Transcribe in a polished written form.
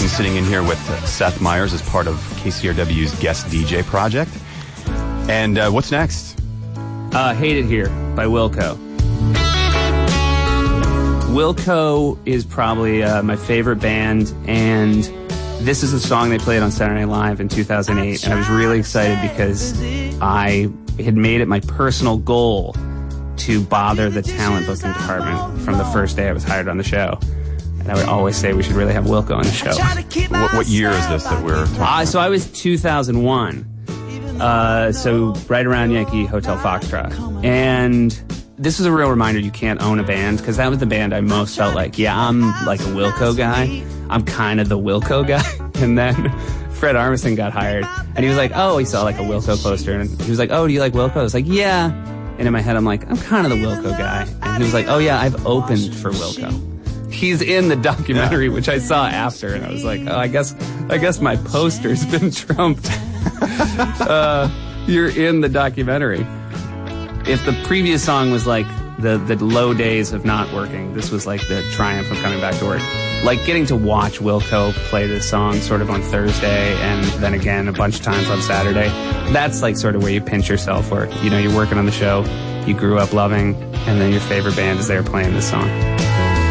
Jason sitting in here with Seth Meyers as part of KCRW's Guest DJ project. And what's next? Hate It Here by Wilco. Wilco is probably my favorite band, and this is the song they played on Saturday Night Live in 2008, and I was really excited because I had made it my personal goal to bother the talent booking department from the first day I was hired on the show. And I would always say we should really have Wilco on the show. What year is this that we're talking about? So I was 2001. So right around Yankee Hotel Foxtrot. And this was a real reminder you can't own a band, because that was the band I most felt like, yeah, I'm like a Wilco guy. I'm kind of the Wilco guy. And then Fred Armisen got hired, and he was like, oh, he saw like a Wilco poster, and he was like, oh, do you like Wilco? I was like, yeah. And in my head, I'm like, I'm kind of the Wilco guy. And he was like, oh yeah, I've opened for Wilco. He's in the documentary, which I saw after, and I was like, oh, I guess my poster's been trumped. You're in the documentary. If the previous song was like the low days of not working, this was like the triumph of coming back to work. Like getting to watch Wilco play this song sort of on Thursday and then again a bunch of times on Saturday. That's like sort of where you pinch yourself, where, you know, you're working on the show you grew up loving, and then your favorite band is there playing this song.